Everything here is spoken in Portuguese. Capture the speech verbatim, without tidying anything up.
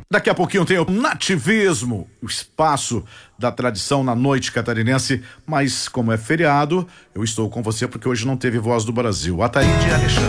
Daqui a pouquinho tem o Nativismo, o espaço da tradição na noite catarinense, mas como é feriado, eu estou com você porque hoje não teve Voz do Brasil. Ataíde e Alexandre.